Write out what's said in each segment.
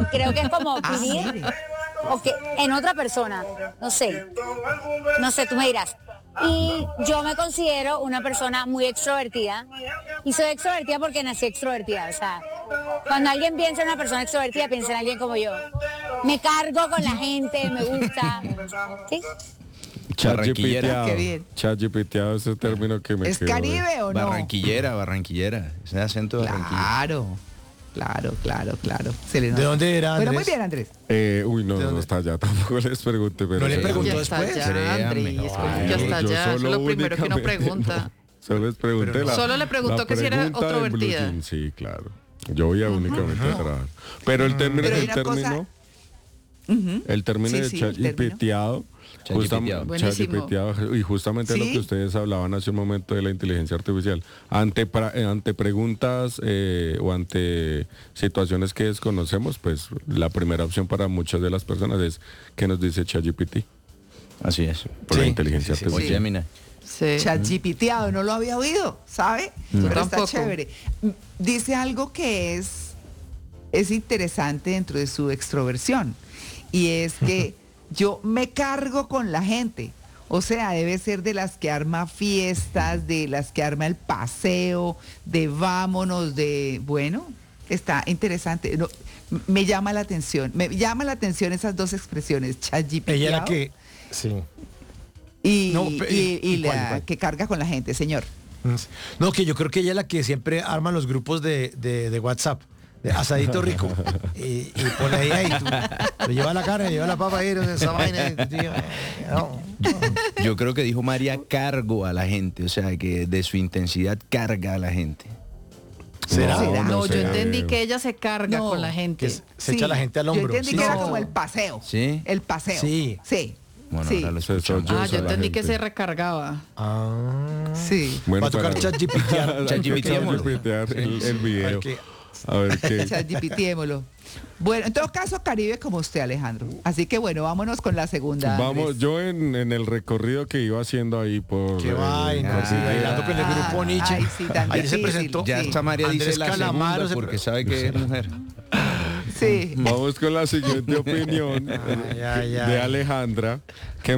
creo que es como pedir o que en otra persona, no sé, tú me dirás. Y yo me considero una persona muy extrovertida y soy extrovertida porque nací extrovertida, o sea, cuando alguien piensa en una persona extrovertida, piensa en alguien como yo. Me cargo con la gente, me gusta, ¿sí? Barranquillera. Qué bien. ChatGPTeado, ese término que me ¿Es quedó. Caribe o no? Barranquillera. Ese acento de Barranquilla. Claro. Se le nota. ¿De dónde era, Andrés? Bueno, muy bien, Andrés. No está allá, tampoco les pregunté. Pero ¿No le sí. preguntó Ya está después? allá, Andrés, ya está yo allá, eso es solo lo primero que uno únicamente, pregunta. Solo les pregunté Solo le preguntó que si era pregunta del blue extrovertida. jean, sí, claro. Yo voy a únicamente a trabajar. Pero el término, Pero hay el una término, Ujú. el término de Sí, el término. ChatGPTeado, Buenísimo. y justamente lo Sí. que ustedes hablaban hace un momento de la inteligencia artificial, ante preguntas o ante situaciones que desconocemos, pues la primera opción para muchas de las personas es ¿qué nos dice ChatGPT? Así es. Por la Sí, inteligencia sí, artificial. Oye, Mina. Sí. ChatGPTeado, no lo había oído, ¿sabe? Pero está Tampoco. chévere. Dice algo que es interesante dentro de su extroversión, y es que yo me cargo con la gente. O sea, debe ser de las que arma fiestas, de las que arma el paseo, de vámonos, bueno, está interesante. No, me llama la atención esas dos expresiones, ChatGPT Ella era que... Sí. y, No, y la ¿cuál? que carga con la gente, señor. No, que yo creo que ella es la que siempre arma los grupos de WhatsApp. De asadito rico. Y pone ahí tú. Le lleva la carne, le lleva la papa ahí, esa vaina. Tío, no. Yo creo que dijo María cargo a la gente, o sea, que de su intensidad carga a la gente. ¿Será? No, yo sé. entendí que ella se carga No, con la gente. Que se echa la gente al hombro. Yo entendí Sí, que era no. como el paseo. ¿Sí? El paseo. Sí. Sí. Bueno, sí. ahora lo Eso escuchamos. yo Ah, soy yo la entendí que gente. se recargaba. Sí. Va a tocar ChatGPTear. ChatGPTear el video. Para que- A ver qué. ChatGPTémoslo. Bueno, en todo caso, Caribe como usted, Alejandro. Así que bueno, vámonos con la segunda. Vamos, Andrés. yo en el recorrido que iba haciendo ahí por... Qué vaina, sí, bailando con el grupo Nietzsche. Ay, sí, tan Ayer se difícil. presentó. Ya Sí. está María Andrés dice la Calamaro segunda porque sabe que es mujer. Sí. Vamos con la siguiente opinión ay, de ay. Alejandra, que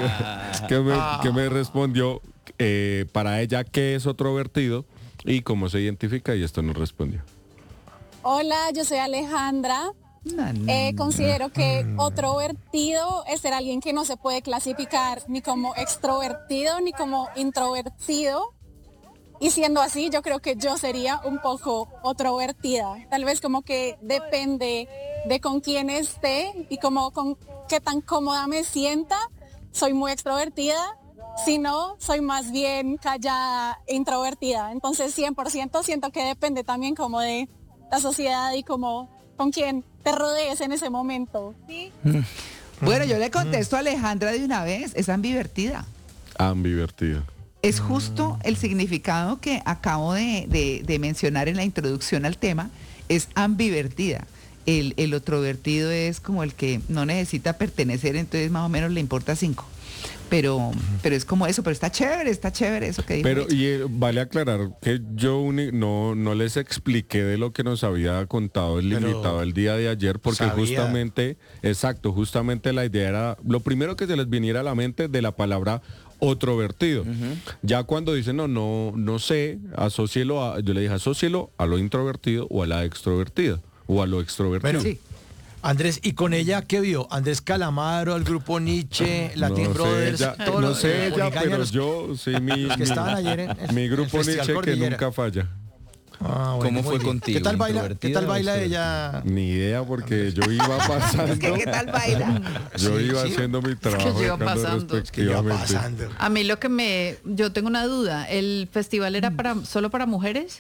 me respondió para ella qué es otro y cómo se identifica, y esto nos respondió. Hola, yo soy Alejandra. Considero que otro vertido es ser alguien que no se puede clasificar ni como extrovertido ni como introvertido. Y siendo así, yo creo que yo sería un poco introvertida. Tal vez como que depende de con quién esté y como con qué tan cómoda me sienta. Soy muy extrovertida. Si no, soy más bien callada e introvertida. Entonces 100% siento que depende también como de la sociedad y como con quién te rodees en ese momento. ¿Sí? Bueno, yo le contesto a Alejandra de una vez, es ambivertida. Ambivertida. Es justo el significado que acabo de mencionar en la introducción al tema, es ambivertida. El otrovertido es como el que no necesita pertenecer, entonces más o menos le importa 5. Pero es como eso, pero está chévere eso que dijo. Pero ella. vale aclarar que yo no les expliqué de lo que nos había contado el Pero invitado el día de ayer, porque sabía. justamente la idea era, lo primero que se les viniera a la mente de la palabra otrovertido. Ya cuando dicen no sé, yo le dije asócielo a lo introvertido o a la extrovertida o a lo extrovertido. Bueno, Sí. Andrés, ¿y con ella qué vio? Andrés Calamaro, el grupo Nietzsche, Latin No sé Brothers, ella, todo no lo- sé ella, Poligaña, pero los- yo sí los que estaban ayer en mi el grupo Festival Nietzsche que Cordillera. nunca falla. Ah, ¿Cómo muy fue bien. contigo? ¿Qué tal baila ¿Introvertida o ella? Ni idea porque yo iba pasando. Es que, ¿qué tal baila? Yo Sí, iba sí. haciendo mi trabajo. que iba Ricardo, pasando. Es que ya respectivamente. pasando. A mí yo tengo una duda, ¿el festival era solo para mujeres?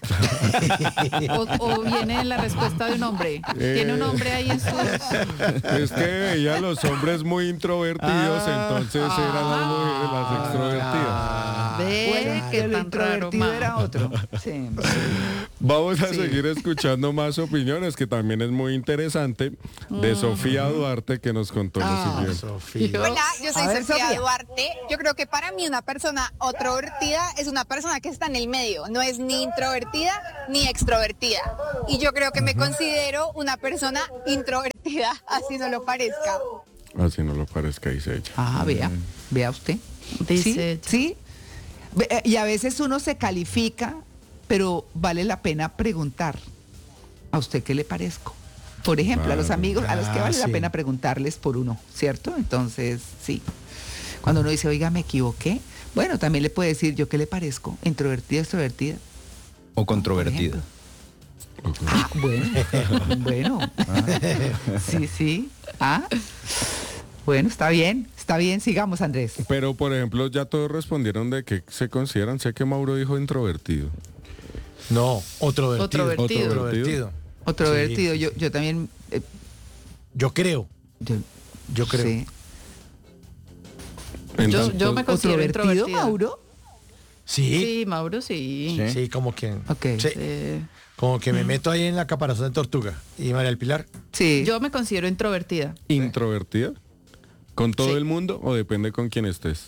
¿O viene la respuesta de un hombre? ¿Tiene un hombre ahí en sus... Es que veía a los hombres muy introvertidos, entonces eran las mujeres las extrovertidas. Ve que lo tan raro, introvertido ma. era otro. Sí. Vamos a Sí. seguir escuchando más opiniones, que también es muy interesante, de Sofía Duarte, que nos contó lo siguiente. Sofía. Hola, yo soy A ver, Sofía Sofía. Duarte. Yo creo que para mí una persona introvertida es una persona que está en el medio, no es ni introvertida ni extrovertida. Y yo creo que me considero una persona introvertida, así no lo parezca. Así no lo parezca, dice ella. Ah, vea usted. Dice Sí, ella. sí. Y a veces uno se califica, pero vale la pena preguntar, ¿a usted qué le parezco? Por ejemplo, a los Claro. amigos, a los que vale la Sí. pena preguntarles por uno, ¿cierto? Entonces, sí. Cuando uno dice, oiga, me equivoqué, bueno, también le puede decir, ¿yo qué le parezco? ¿Introvertida, extrovertida? O controvertido. Ah, bueno, bueno. Sí, sí. Ah, bueno, está bien, sigamos, Andrés. Pero, por ejemplo, ya todos respondieron de que se consideran. Sé que Mauro dijo introvertido. No, otro vertido. Otro vertido. Otro Sí, vertido, sí, yo también, Yo creo. Yo creo. sí. Yo me considero ¿Otro vertido, introvertida. Mauro? Sí. Sí, Mauro, sí. Sí. Sí, como que. Ok. Sí, Eh, como que me meto ahí en la caparazón de tortuga. ¿Y María del Pilar? Sí. yo me considero introvertida. ¿Introvertida? ¿Con todo Sí. el mundo o depende con quién estés?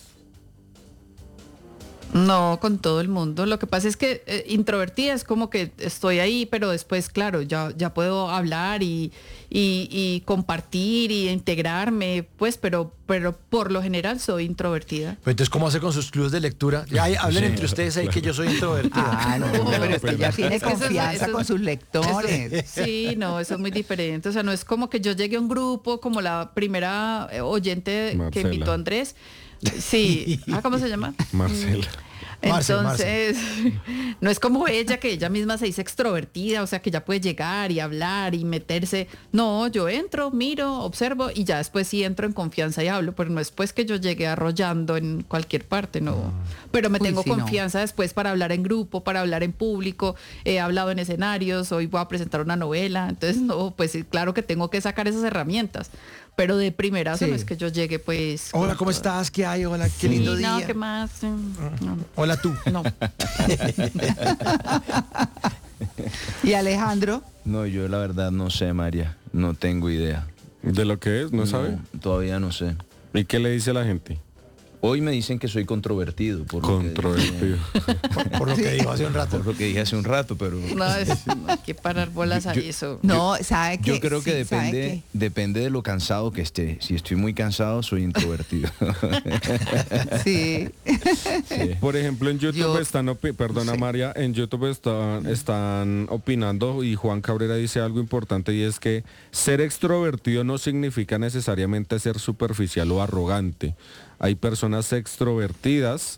No, con todo el mundo. Lo que pasa es que introvertida es como que estoy ahí, pero después, claro, ya puedo hablar y compartir y integrarme, pues, pero por lo general soy introvertida. Pues entonces, ¿cómo hace con sus clubes de lectura? Ya, hablen entre ustedes ahí que yo soy introvertida. Ah, no, pero es que ella tiene Es que eso es- confianza eso es- con sus lectores. Sí, no, eso es muy diferente. O sea, no es como que yo llegue a un grupo como la primera oyente que Marcela. invitó a Andrés. Sí. ¿Cómo se llama? Marcela. Entonces, no es como ella, que ella misma se dice extrovertida, o sea, que ya puede llegar y hablar y meterse. No, yo entro, miro, observo y ya después sí entro en confianza y hablo, pero no es pues que yo llegue arrollando en cualquier parte, no. Pero me Uy, tengo sí, no. confianza después para hablar en grupo, para hablar en público, he hablado en escenarios, hoy voy a presentar una novela, entonces no, pues sí, claro que tengo que sacar esas herramientas. Pero de primerazo Sí. no es que yo llegue pues... Hola, con ¿cómo todo. estás? ¿Qué hay? Hola, qué Sí, lindo no, día. ¿qué más? No. Hola tú. No. ¿Y Alejandro? No, yo la verdad no sé, María. No tengo idea. ¿De lo que es? ¿No sabe? Todavía no sé. ¿Y qué le dice a la gente? Hoy me dicen que soy controvertido. Por lo que Controvertido. Por lo que dijo hace un rato. Por lo que dije hace un rato, pero... No, no hay que parar bolas a eso. No, ¿sabe qué? Yo creo que Sí, ¿sabe depende de lo cansado que esté. Si estoy muy cansado, soy introvertido. qué? Sí. Por ejemplo, en YouTube Yo- perdona sí. María, en YouTube están opinando y Juan Cabrera dice algo importante y es que ser extrovertido no significa necesariamente ser superficial o arrogante. Hay personas extrovertidas,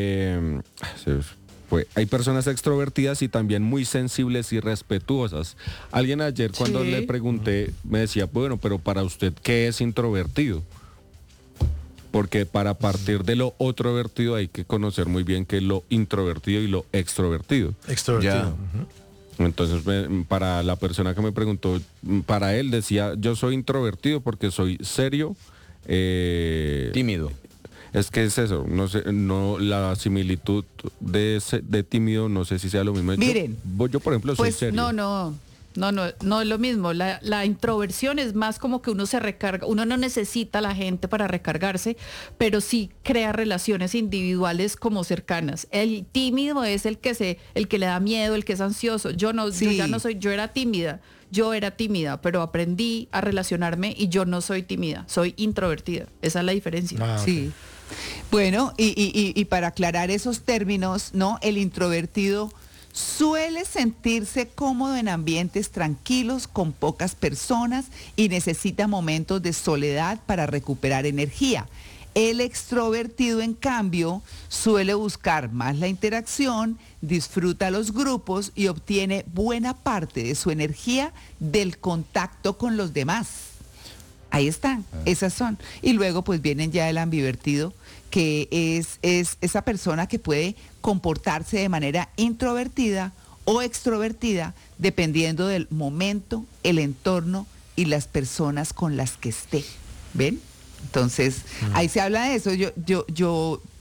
hay personas extrovertidas y también muy sensibles y respetuosas. Alguien ayer cuando Sí. le pregunté me decía, bueno, pero para usted, ¿qué es introvertido? Porque para partir de lo otrovertido hay que conocer muy bien qué es lo introvertido y lo extrovertido. Extrovertido. Ya. Ujú. Entonces, para la persona que me preguntó, para él decía, yo soy introvertido porque soy serio. Tímido. Es que es eso, no sé, no la similitud de tímido, no sé si sea lo mismo. Miren, yo por ejemplo, soy pues, serio. No es lo mismo. La introversión es más como que uno se recarga, uno no necesita a la gente para recargarse, pero sí crea relaciones individuales como cercanas. El tímido es el que le da miedo, el que es ansioso. Yo Sí. ya no soy, yo era tímida, pero aprendí a relacionarme y yo no soy tímida, soy introvertida. Esa es la diferencia. Ah, ok. Sí. Bueno, y para aclarar esos términos, ¿no? El introvertido suele sentirse cómodo en ambientes tranquilos, con pocas personas y necesita momentos de soledad para recuperar energía. El extrovertido, en cambio, suele buscar más la interacción, disfruta los grupos y obtiene buena parte de su energía del contacto con los demás. Ahí están, esas son. Y luego pues vienen ya el ambivertido, que es esa persona que puede comportarse de manera introvertida o extrovertida, dependiendo del momento, el entorno y las personas con las que esté. ¿Ven? Entonces, ahí se habla de eso.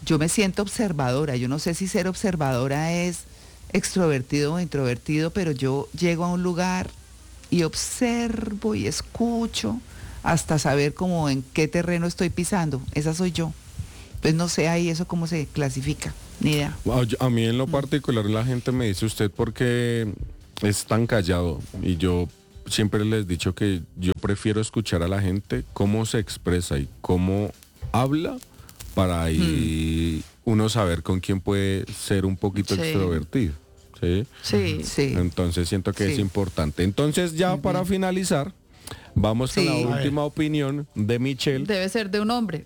yo me siento observadora. Yo no sé si ser observadora es extrovertido o introvertido, pero yo llego a un lugar y observo y escucho hasta saber cómo en qué terreno estoy pisando. Esa soy yo. Pues no sé ahí eso cómo se clasifica, ni idea. A mí en lo particular la gente me dice usted porque es tan callado y yo siempre les he dicho que yo prefiero escuchar a la gente cómo se expresa y cómo habla para ahí uno saber con quién puede ser un poquito extrovertido. ¿Sí? Sí. Entonces siento que es importante. Entonces ya para finalizar, vamos con la última opinión de Michelle. Debe ser de un hombre.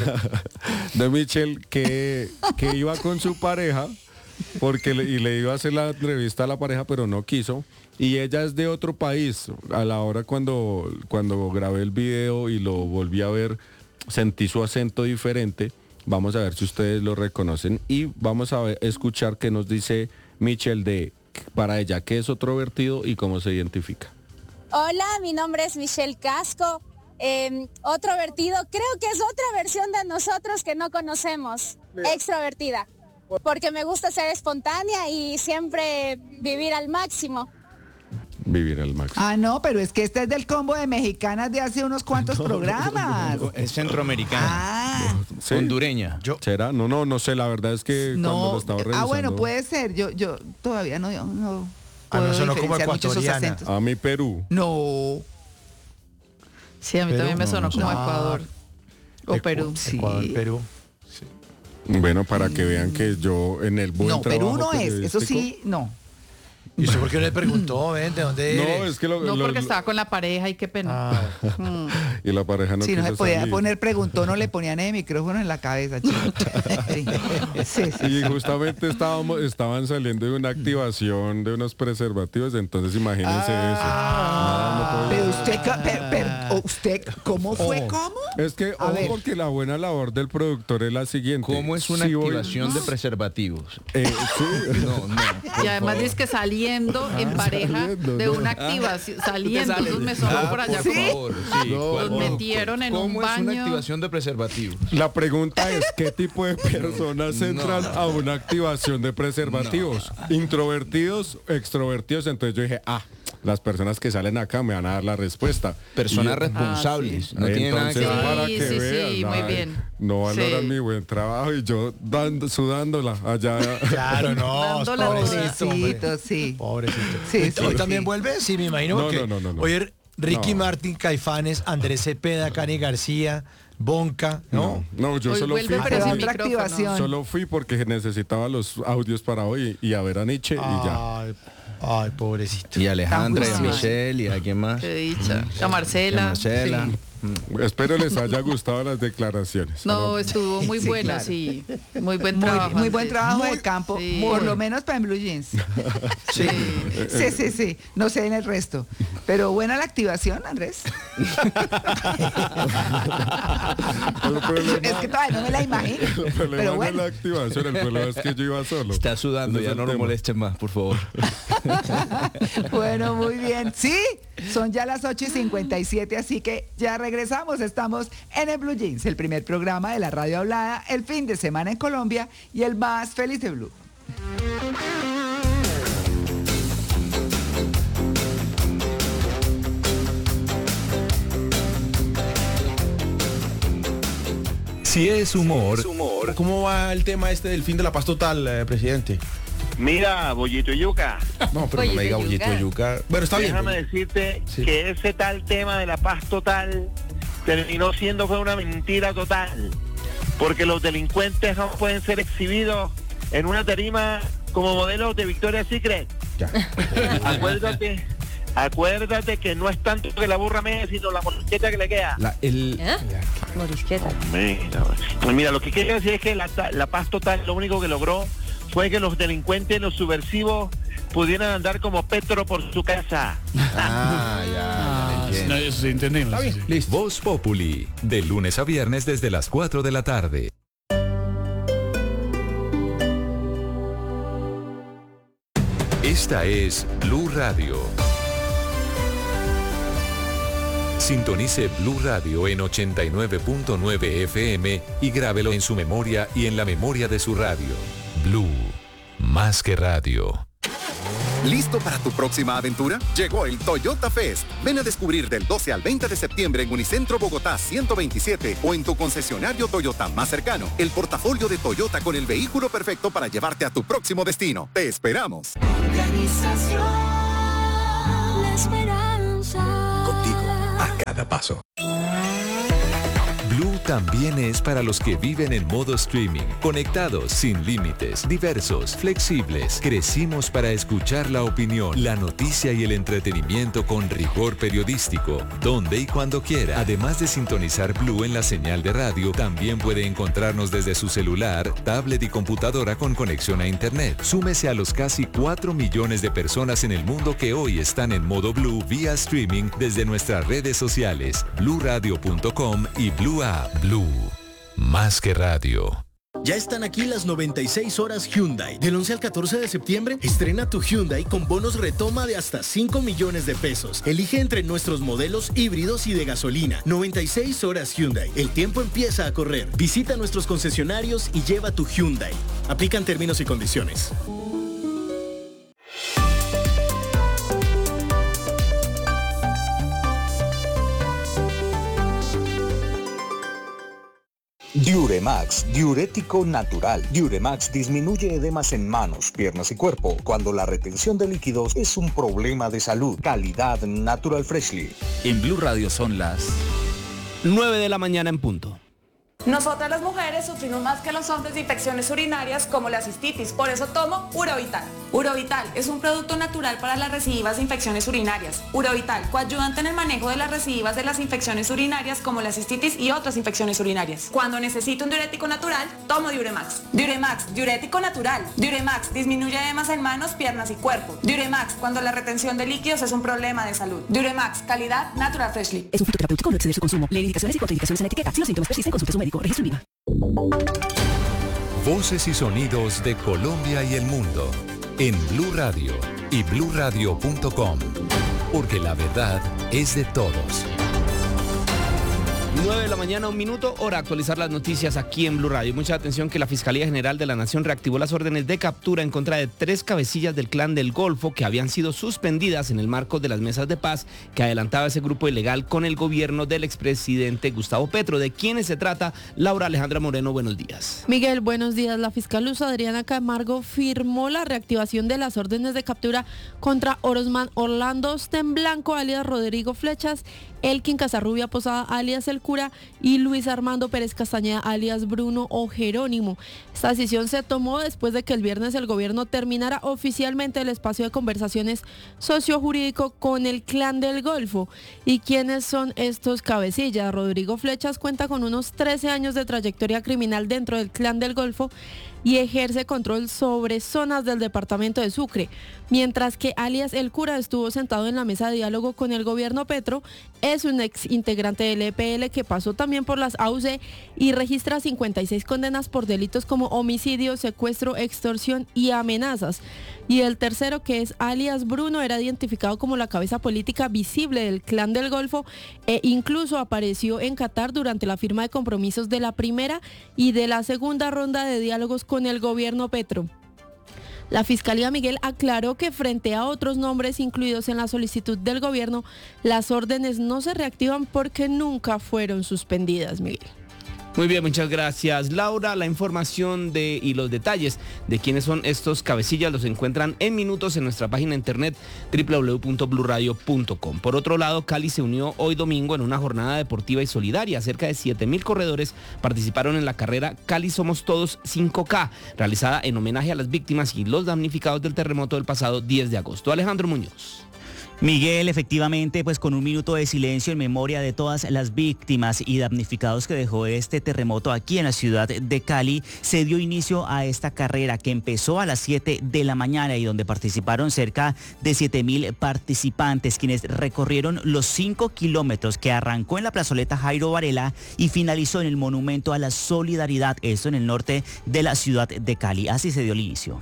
De Michelle que iba con su pareja porque le iba a hacer la entrevista a la pareja, pero no quiso. Y ella es de otro país. A la hora cuando grabé el video y lo volví a ver, sentí su acento diferente. Vamos a ver si ustedes lo reconocen y vamos a escuchar qué nos dice Michelle para ella qué es extrovertido y cómo se identifica. Hola, mi nombre es Michelle Casco. Extrovertido, creo que es otra versión de nosotros que no conocemos. Extrovertida, porque me gusta ser espontánea y siempre vivir al máximo. Vivir al máximo. Ah, no, pero es que este es del combo de mexicanas de hace unos cuantos programas. Es centroamericana. Ah, ¿Sí? Hondureña. ¿Será? No sé, la verdad es que cuando lo estaba revisando. bueno, puede ser. Yo todavía no puedo sonó como diferenciar mucho esos ecuatoriana. acentos. A mi Perú. No. Sí, a mí también me sonó como Ecuador o Perú. Sí. Ecuador, Perú. Bueno, para que vean que yo en el buen No, Perú no trabajo es. Eso periodístico- sí, no. ¿Y usted por qué no le preguntó, ven, de dónde eres? No, es que No, porque estaba con la pareja y qué pena. Ah, y la pareja no Si no quiso se podía salir. poner preguntón, no le ponían el micrófono en la cabeza, chico. Sí. Y justamente estaban saliendo de una activación de unos preservativos, entonces imagínense eso. Nada, no Pero podía- usted, ¿cómo fue? ¿Cómo? Es que, A ver. porque la buena labor del productor es la siguiente. ¿Cómo es una Si voy- activación de preservativos? Sí. No. Y además dice que saliendo en pareja saliendo, de no. una activación, saliendo, entonces me sonó por allá Por como favor, sí. los metieron en un ¿Cómo es una baño. activación de preservativos? La pregunta es, ¿qué tipo de personas entran a una activación de preservativos? ¿Introvertidos, extrovertidos? Entonces yo dije, las personas que salen acá me van a dar la respuesta. Personas Y- responsables. sí. No tiene nada que Entonces, ver. para Sí, que sí, vean, sí, muy bien. no valoran Sí. mi buen trabajo y yo sudándola allá. claro, no. Dando la Pobrecito, hombre. Pobrecito, sí. Pobrecito. Sí, sí, ¿Hoy sí. también vuelve? Sí, me imagino. No, porque no. Oye, Ricky No. Martin, Caifanes, Andrés Cepeda, Cani García, Bonca, ¿no? No, yo Hoy solo vuelve, fui, pero sin otra micrófono. activación. solo fui porque necesitaba los audios para hoy y a ver a Nietzsche y ya. Ay, pobrecito. Y a Alejandra, y a Tan justo. Michelle, y a quién más. Qué dicha. A Y a Marcela. Marcela. Espero les haya gustado las declaraciones. No, estuvo muy Sí, bueno, claro. sí. Muy buen Muy, trabajo. muy buen Andrés. trabajo de campo, sí. por lo menos para en Blue Jeans. Sí. Sí. No sé en el resto. Pero buena la activación, Andrés. El problema, Es que todavía no me la imagino. el problema Pero no es bueno. la activación, el problema es que yo iba solo. Está sudando, Ese ya es no el lo tema. molesten más, por favor. Bueno, muy bien. Sí, son ya las 8:57, así que ya regresamos. Estamos en el Blue Jeans, el primer programa de la radio hablada, el fin de semana en Colombia y el más feliz de Blue. Si es humor, ¿cómo va el tema este del fin de la paz total, presidente? Mira, bollito y yuca, No, pero no me diga bollito de yuca. Bueno, está bien. déjame decirte Sí. que ese tal tema de la paz total terminó siendo fue una mentira total, porque los delincuentes no pueden ser exhibidos en una tarima como modelos de Victoria's Secret. Ya. Acuérdate que no es tanto que la burra me, sino la mosqueta que le queda. Mira, lo que quiero decir es que la paz total lo único que logró fue que los delincuentes, los subversivos, pudieran andar como Petro por su casa. Ya entiendo. Eso sí entendemos. Está bien. Listo. Voz Populi, de lunes a viernes desde las 4 de la tarde. Esta es Blue Radio. Sintonice Blue Radio en 89.9 FM y grábelo en su memoria y en la memoria de su radio. Blue, más que radio. ¿Listo para tu próxima aventura? Llegó el Toyota Fest. Ven a descubrir del 12 al 20 de septiembre en Unicentro Bogotá 127 o en tu concesionario Toyota más cercano el portafolio de Toyota con el vehículo perfecto para llevarte a tu próximo destino. ¡Te esperamos! Organización La Esperanza. Contigo a cada paso. Blue también es para los que viven en modo streaming, conectados, sin límites, diversos, flexibles. Crecimos para escuchar la opinión, la noticia y el entretenimiento con rigor periodístico, donde y cuando quiera. Además de sintonizar Blue en la señal de radio, también puede encontrarnos desde su celular, tablet y computadora con conexión a internet. Súmese a los casi 4 millones de personas en el mundo que hoy están en modo Blue vía streaming desde nuestras redes sociales, bluradio.com y Blue App. Blue, más que radio. Ya están aquí las 96 horas Hyundai. Del 11 al 14 de septiembre, estrena tu Hyundai con bonos retoma de hasta 5 millones de pesos. Elige entre nuestros modelos híbridos y de gasolina. 96 horas Hyundai. El tiempo empieza a correr. Visita nuestros concesionarios y lleva tu Hyundai. Aplican términos y condiciones. Diuremax, diurético natural. Diuremax disminuye edemas en manos, piernas y cuerpo cuando la retención de líquidos es un problema de salud. Calidad Natural Freshly. En Blue Radio son las 9 de la mañana en punto. Nosotras las mujeres sufrimos más que los hombres de infecciones urinarias como la cistitis, por eso tomo Urovital. Urovital es un producto natural para las recidivas de infecciones urinarias. Urovital, coayudante en el manejo de las recidivas de las infecciones urinarias como la cistitis y otras infecciones urinarias. Cuando necesito un diurético natural, tomo Diuremax. Diuremax, diurético natural. Diuremax, disminuye edemas en manos, piernas y cuerpo. Diuremax, cuando la retención de líquidos es un problema de salud. Diuremax, calidad Natural Freshly. Es un fitoterapéutico, no exceder su consumo. Lee indicaciones y contraindicaciones en la etiqueta. Si los síntomas persisten, consulte a su médico. Registro INVIMA. Voces y sonidos de Colombia y el mundo en Blue Radio y bluradio.com, porque la verdad es de todos. 9 de la mañana, 1 minuto, hora de actualizar las noticias aquí en Blue Radio. Mucha atención que la Fiscalía General de la Nación reactivó las órdenes de captura en contra de 3 cabecillas del Clan del Golfo que habían sido suspendidas en el marco de las mesas de paz que adelantaba ese grupo ilegal con el gobierno del expresidente Gustavo Petro. ¿De quiénes se trata? Laura Alejandra Moreno, buenos días. Miguel, buenos días. La fiscal Luz Adriana Camargo firmó la reactivación de las órdenes de captura contra Orosman Orlando Osten Blanco, alias Rodrigo Flechas, Elkin Casarrubia Posada, alias El Cura, y Luis Armando Pérez Castañeda, alias Bruno o Jerónimo. Esta decisión se tomó después de que el viernes el gobierno terminara oficialmente el espacio de conversaciones sociojurídico con el Clan del Golfo. ¿Y quiénes son estos cabecillas? Rodrigo Flechas cuenta con unos 13 años de trayectoria criminal dentro del Clan del Golfo y ejerce control sobre zonas del departamento de Sucre, mientras que alias El Cura estuvo sentado en la mesa de diálogo con el gobierno Petro. Es un ex integrante del EPL que pasó también por las AUC y registra 56 condenas por delitos como homicidio, secuestro, extorsión y amenazas. Y el tercero, que es alias Bruno, era identificado como la cabeza política visible del Clan del Golfo e incluso apareció en Qatar durante la firma de compromisos de la primera y de la segunda ronda de diálogos con el gobierno Petro. La Fiscalía, Miguel, aclaró que frente a otros nombres incluidos en la solicitud del gobierno, las órdenes no se reactivan porque nunca fueron suspendidas, Miguel. Muy bien, muchas gracias, Laura. La información y los detalles de quiénes son estos cabecillas los encuentran en minutos en nuestra página de internet www.bluradio.com. Por otro lado, Cali se unió hoy domingo en una jornada deportiva y solidaria. Cerca de 7.000 corredores participaron en la carrera Cali Somos Todos 5K, realizada en homenaje a las víctimas y los damnificados del terremoto del pasado 10 de agosto. Alejandro Muñoz. Miguel, efectivamente, pues con un minuto de silencio en memoria de todas las víctimas y damnificados que dejó este terremoto aquí en la ciudad de Cali, se dio inicio a esta carrera que empezó a las 7 de la mañana y donde participaron cerca de 7.000 participantes, quienes recorrieron los 5 kilómetros que arrancó en la plazoleta Jairo Varela y finalizó en el Monumento a la Solidaridad, esto en el norte de la ciudad de Cali. Así se dio el inicio.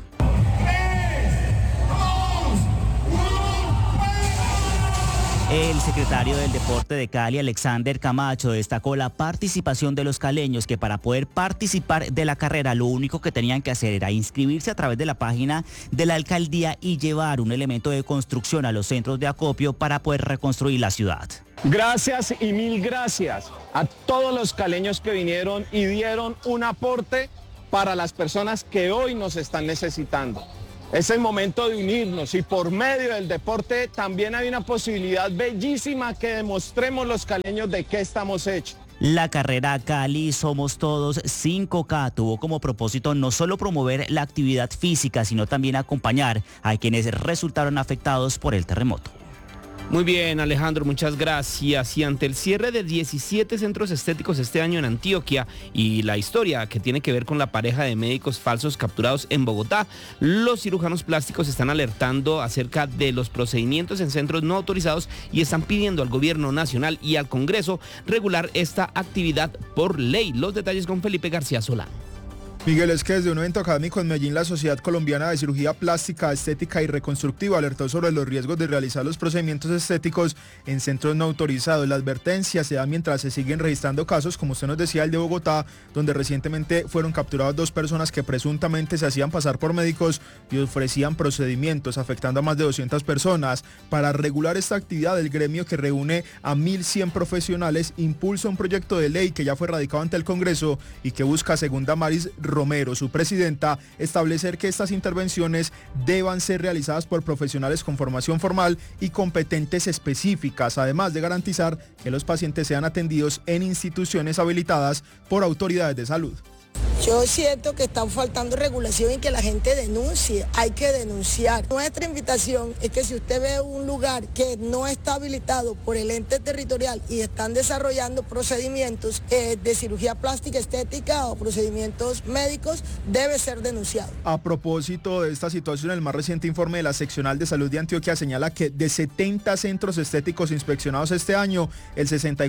El secretario del Deporte de Cali, Alexander Camacho, destacó la participación de los caleños, que para poder participar de la carrera lo único que tenían que hacer era inscribirse a través de la página de la alcaldía y llevar un elemento de construcción a los centros de acopio para poder reconstruir la ciudad. Gracias y mil gracias a todos los caleños que vinieron y dieron un aporte para las personas que hoy nos están necesitando. Es el momento de unirnos y por medio del deporte también hay una posibilidad bellísima que demostremos los caleños de qué estamos hechos. La carrera Cali Somos Todos 5K tuvo como propósito no solo promover la actividad física, sino también acompañar a quienes resultaron afectados por el terremoto. Muy bien, Alejandro, muchas gracias. Y ante el cierre de 17 centros estéticos este año en Antioquia y la historia que tiene que ver con la pareja de médicos falsos capturados en Bogotá, los cirujanos plásticos están alertando acerca de los procedimientos en centros no autorizados y están pidiendo al gobierno nacional y al Congreso regular esta actividad por ley. Los detalles con Felipe García Solán. Miguel, es que desde un evento académico en Medellín, la Sociedad Colombiana de Cirugía Plástica, Estética y Reconstructiva alertó sobre los riesgos de realizar los procedimientos estéticos en centros no autorizados. La advertencia se da mientras se siguen registrando casos, como usted nos decía, el de Bogotá, donde recientemente fueron capturadas 2 personas que presuntamente se hacían pasar por médicos y ofrecían procedimientos, afectando a más de 200 personas. Para regular esta actividad, el gremio, que reúne a 1.100 profesionales, impulsa un proyecto de ley que ya fue radicado ante el Congreso y que busca, según Damaris Romero, su presidenta, establecer que estas intervenciones deban ser realizadas por profesionales con formación formal y competentes específicas, además de garantizar que los pacientes sean atendidos en instituciones habilitadas por autoridades de salud. Yo siento que está faltando regulación y que la gente denuncie, hay que denunciar. Nuestra invitación es que si usted ve un lugar que no está habilitado por el ente territorial y están desarrollando procedimientos de cirugía plástica, estética o procedimientos médicos, debe ser denunciado. A propósito de esta situación, el más reciente informe de la Seccional de Salud de Antioquia señala que de 70 centros estéticos inspeccionados este año, el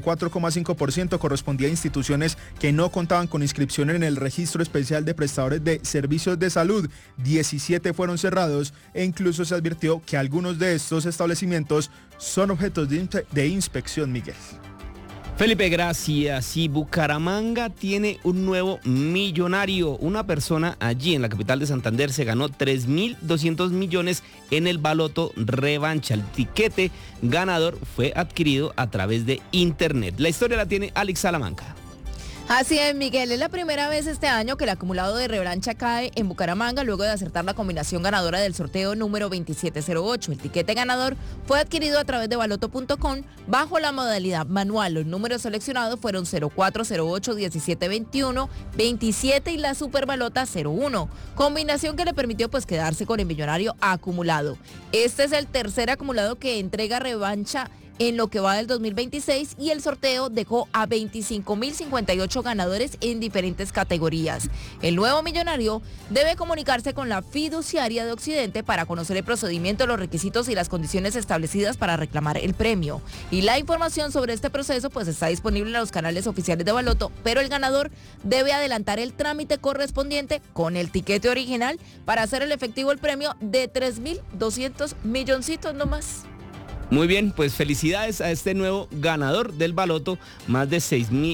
64,5% correspondía a instituciones que no contaban con inscripción en el registro especial de prestadores de servicios de salud. 17 fueron cerrados e incluso se advirtió que algunos de estos establecimientos son objetos de inspección, Miguel. Felipe, gracias. Y Bucaramanga tiene un nuevo millonario. Una persona allí en la capital de Santander se ganó 3.200 millones en el baloto revancha. El tiquete ganador fue adquirido a través de internet. La historia la tiene Alex Salamanca. Así es, Miguel, es la primera vez este año que el acumulado de revancha cae en Bucaramanga luego de acertar la combinación ganadora del sorteo número 2708. El tiquete ganador fue adquirido a través de baloto.com bajo la modalidad manual. Los números seleccionados fueron 04, 08, 17, 21, 27 y la superbalota 01, combinación que le permitió quedarse con el millonario acumulado. Este es el tercer acumulado que entrega revancha en lo que va del 2026 y el sorteo dejó a 25.058 ganadores en diferentes categorías. El nuevo millonario debe comunicarse con la fiduciaria de Occidente para conocer el procedimiento, los requisitos y las condiciones establecidas para reclamar el premio. Y la información sobre este proceso está disponible en los canales oficiales de Baloto, pero el ganador debe adelantar el trámite correspondiente con el tiquete original para hacer el efectivo el premio de 3.200 milloncitos nomás. Muy bien, pues felicidades a este nuevo ganador del baloto, más de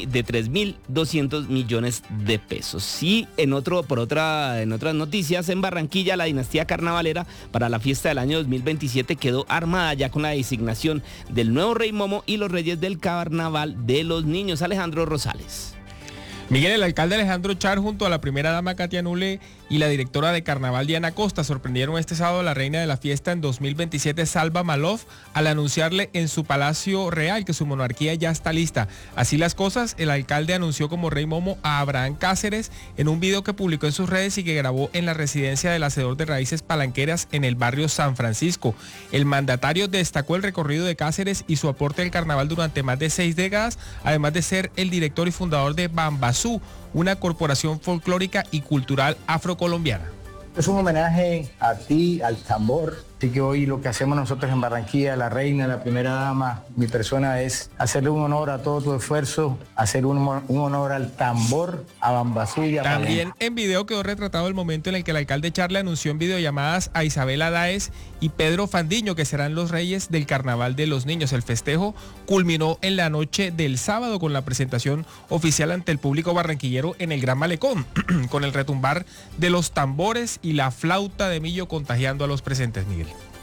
3.200 millones de pesos. Y en otras noticias, en Barranquilla, la dinastía carnavalera para la fiesta del año 2027 quedó armada ya con la designación del nuevo Rey Momo y los reyes del carnaval de los niños. Alejandro Rosales. Miguel, el alcalde Alejandro Char junto a la primera dama Katia Nule y la directora de Carnaval Diana Costa sorprendieron este sábado a la reina de la fiesta en 2027, Salva Malov, al anunciarle en su Palacio Real que su monarquía ya está lista. Así las cosas, el alcalde anunció como Rey Momo a Abraham Cáceres en un video que publicó en sus redes y que grabó en la residencia del hacedor de raíces palanqueras en el barrio San Francisco. El mandatario destacó el recorrido de Cáceres y su aporte al carnaval durante más de 6 décadas, además de ser el director y fundador de Bambasú, una corporación folclórica y cultural afrocolombiana. Es un homenaje a ti, al tambor, Así que hoy lo que hacemos nosotros en Barranquilla, la reina, la primera dama, mi persona, es hacerle un honor a todo tu esfuerzo, hacer un honor al tambor, a Bambasú y a También Palenque. en video quedó retratado el momento en el que el alcalde Charle anunció en videollamadas a Isabela Dáez y Pedro Fandiño, que serán los reyes del Carnaval de los Niños. El festejo culminó en la noche del sábado con la presentación oficial ante el público barranquillero en el Gran Malecón, con el retumbar de los tambores y la flauta de millo contagiando a los presentes, Miguel.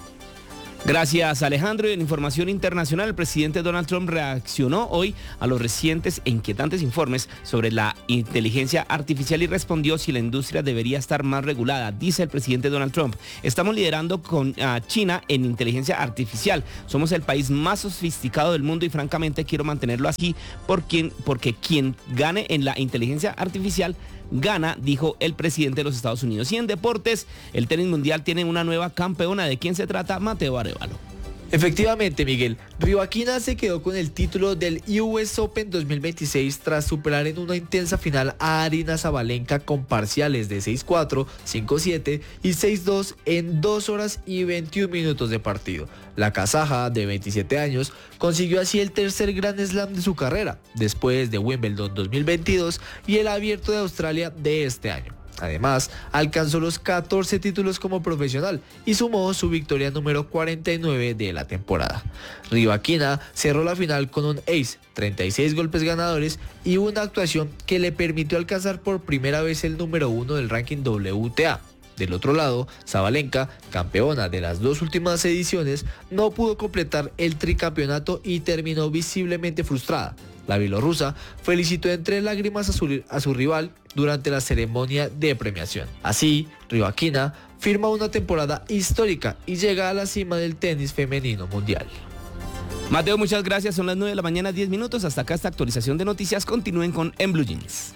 Gracias, Alejandro. Y en información internacional, el presidente Donald Trump reaccionó hoy a los recientes e inquietantes informes sobre la inteligencia artificial y respondió si la industria debería estar más regulada. Dice el presidente Donald Trump: estamos liderando con China en inteligencia artificial. Somos el país más sofisticado del mundo y francamente quiero mantenerlo así porque quien gane en la inteligencia artificial gana, dijo el presidente de los Estados Unidos. Y en deportes, el tenis mundial tiene una nueva campeona. ¿De quién se trata? Mateo Arévalo. Efectivamente, Miguel, Rybakina se quedó con el título del US Open 2026 tras superar en una intensa final a Aryna Sabalenka con parciales de 6-4, 5-7 y 6-2 en 2 horas y 21 minutos de partido. La kazaja, de 27 años, consiguió así el tercer Grand Slam de su carrera, después de Wimbledon 2022 y el Abierto de Australia de este año. Además, alcanzó los 14 títulos como profesional y sumó su victoria número 49 de la temporada. Rybakina cerró la final con un ace, 36 golpes ganadores y una actuación que le permitió alcanzar por primera vez el número 1 del ranking WTA. Del otro lado, Sabalenka, campeona de las 2 últimas ediciones, no pudo completar el tricampeonato y terminó visiblemente frustrada. La bielorrusa felicitó entre lágrimas a su rival durante la ceremonia de premiación. Así, Rybakina firma una temporada histórica y llega a la cima del tenis femenino mundial. Mateo, muchas gracias. Son las 9 de la mañana, 10 minutos. Hasta acá esta actualización de noticias. Continúen con En Blue Jeans.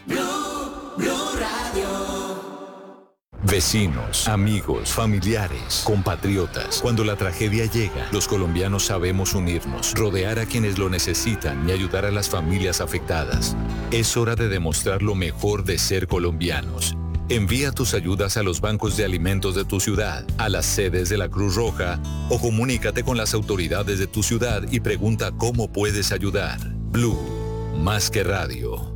Vecinos, amigos, familiares, compatriotas. Cuando la tragedia llega, los colombianos sabemos unirnos, rodear a quienes lo necesitan y ayudar a las familias afectadas. Es hora de demostrar lo mejor de ser colombianos. Envía tus ayudas a los bancos de alimentos de tu ciudad, a las sedes de la Cruz Roja o comunícate con las autoridades de tu ciudad y pregunta cómo puedes ayudar. Blue, más que radio.